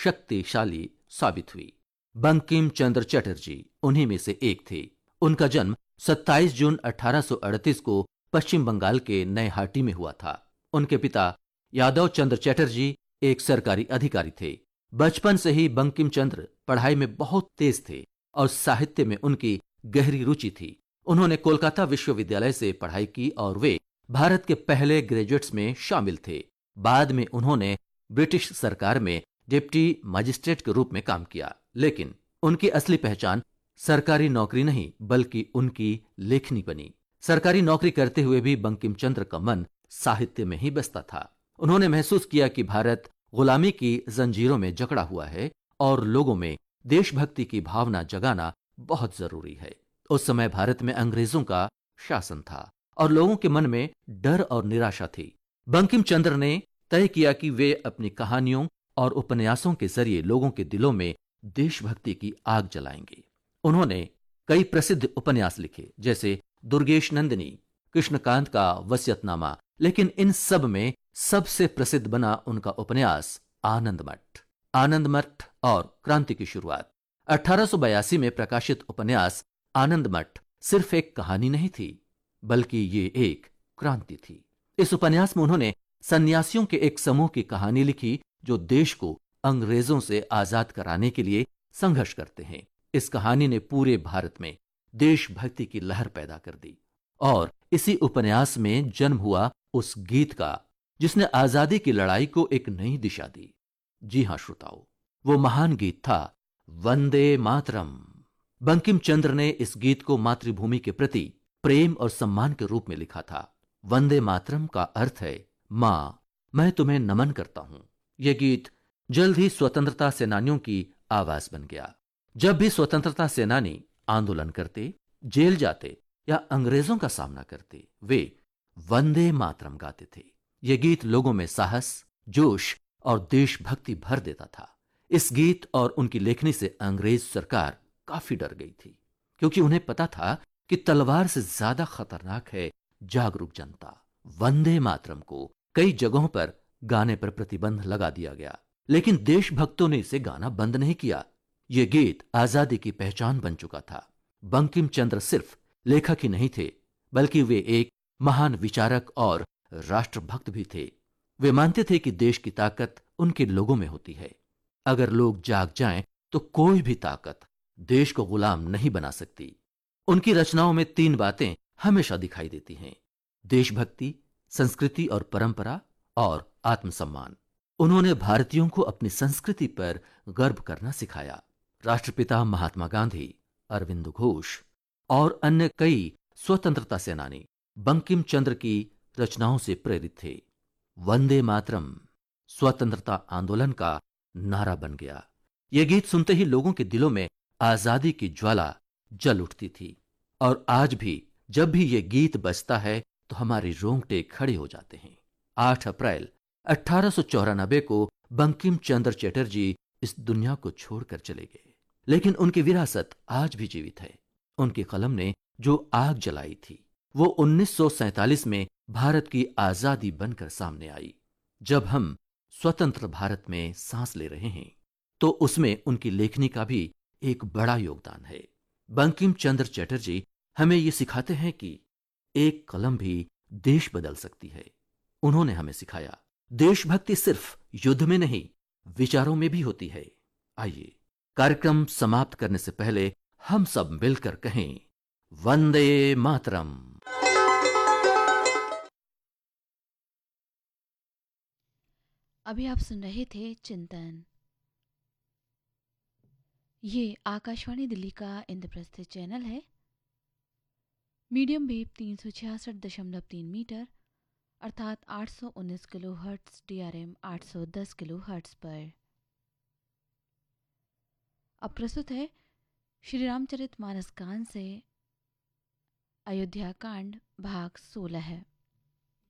शक्तिशाली साबित हुई। बंकिम चंद्र चटर्जी उन्हीं में से एक थे। उनका जन्म 27 जून 1838 को पश्चिम बंगाल के नयहाटी में हुआ था। उनके पिता यादव चंद्र चटर्जी एक सरकारी अधिकारी थे। बचपन से ही बंकिम चंद्र पढ़ाई में बहुत तेज थे और साहित्य में उनकी गहरी रुचि थी। उन्होंने कोलकाता विश्वविद्यालय से पढ़ाई की और वे भारत के पहले ग्रेजुएट्स में शामिल थे। बाद में उन्होंने ब्रिटिश सरकार में डिप्टी मजिस्ट्रेट के रूप में काम किया, लेकिन उनकी असली पहचान सरकारी नौकरी नहीं बल्कि उनकी लेखनी बनी। सरकारी नौकरी करते हुए भी बंकिम चंद्र का मन साहित्य में ही बसता था। उन्होंने महसूस किया कि भारत गुलामी की जंजीरों में जकड़ा हुआ है और लोगों में देशभक्ति की भावना जगाना बहुत जरूरी है। उस समय भारत में अंग्रेजों का शासन था और लोगों के मन में डर और निराशा थी। बंकिम चंद्र ने तय किया कि वे अपनी कहानियों और उपन्यासों के जरिए लोगों के दिलों में देशभक्ति की आग जलाएंगे। उन्होंने कई प्रसिद्ध उपन्यास लिखे, जैसे दुर्गेश नंदिनी, कृष्णकांत का वसीयतनामा, लेकिन इन सब में सबसे प्रसिद्ध बना उनका उपन्यास आनंदमठ। आनंदमठ और क्रांति की शुरुआत। 1882 में प्रकाशित उपन्यास आनंदमठ सिर्फ एक कहानी नहीं थी, बल्कि ये एक क्रांति थी। इस उपन्यास में उन्होंने सन्यासियों के एक समूह की कहानी लिखी जो देश को अंग्रेजों से आजाद कराने के लिए संघर्ष करते हैं। इस कहानी ने पूरे भारत में देशभक्ति की लहर पैदा कर दी और इसी उपन्यास में जन्म हुआ उस गीत का जिसने आजादी की लड़ाई को एक नई दिशा दी। जी हां श्रोताओ, वो महान गीत था वंदे मातरम। बंकिम चंद्र ने इस गीत को मातृभूमि के प्रति प्रेम और सम्मान के रूप में लिखा था। वंदे मातरम का अर्थ है मां, मैं तुम्हें नमन करता हूं। यह गीत जल्द ही स्वतंत्रता सेनानियों की आवाज बन गया। जब भी स्वतंत्रता सेनानी आंदोलन करते, जेल जाते या अंग्रेजों का सामना करते, वे वंदे मातरम गाते थे। यह गीत लोगों में साहस, जोश और देशभक्ति भर देता था। इस गीत और उनकी लेखनी से अंग्रेज सरकार काफी डर गई थी, क्योंकि उन्हें पता था कि तलवार से ज्यादा खतरनाक है जागरूक जनता। वंदे मातरम को कई जगहों पर गाने पर प्रतिबंध लगा दिया गया, लेकिन देशभक्तों ने इसे गाना बंद नहीं किया। यह गीत आजादी की पहचान बन चुका था। बंकिम चंद्र सिर्फ लेखक ही नहीं थे, बल्कि वे एक महान विचारक और राष्ट्रभक्त भी थे। वे मानते थे कि देश की ताकत उनके लोगों में होती है। अगर लोग जाग जाएं तो कोई भी ताकत देश को गुलाम नहीं बना सकती। उनकी रचनाओं में 3 बातें हमेशा दिखाई देती हैं: देशभक्ति, संस्कृति और परंपरा, और आत्मसम्मान। उन्होंने भारतीयों को अपनी संस्कृति पर गर्व करना सिखाया। राष्ट्रपिता महात्मा गांधी, अरविंद घोष और अन्य कई स्वतंत्रता सेनानी बंकिम चंद्र की रचनाओं से प्रेरित थे। वंदे मातरम स्वतंत्रता आंदोलन का नारा बन गया। यह गीत सुनते ही लोगों के दिलों में आजादी की ज्वाला जल उठती थी, और आज भी जब भी यह गीत बजता है तो हमारे रोंगटे खड़े हो जाते हैं। 8 अप्रैल 1894 को बंकिम चंद्र चटर्जी इस दुनिया को छोड़कर चले गए, लेकिन उनकी विरासत आज भी जीवित है। उनकी कलम ने जो आग जलाई थी वो 1947 में भारत की आजादी बनकर सामने आई। जब हम स्वतंत्र भारत में सांस ले रहे हैं तो उसमें उनकी लेखनी का भी एक बड़ा योगदान है। बंकिम चंद्र चटर्जी हमें ये सिखाते हैं कि एक कलम भी देश बदल सकती है। उन्होंने हमें सिखाया देशभक्ति सिर्फ युद्ध में नहीं, विचारों में भी होती है। आइए कार्यक्रम समाप्त करने से पहले हम सब मिलकर कहें वंदे मातरम। अभी आप सुन रहे थे चिंतन। ये आकाशवाणी दिल्ली का इंद्रप्रस्थ चैनल है। मीडियम वेव 366.3 मीटर अर्थात 819 kilo hertz, DRM 810 kilo hertz पर। अब प्रस्तुत है श्री रामचरितमानस कांड से अयोध्या कांड भाग 16 है।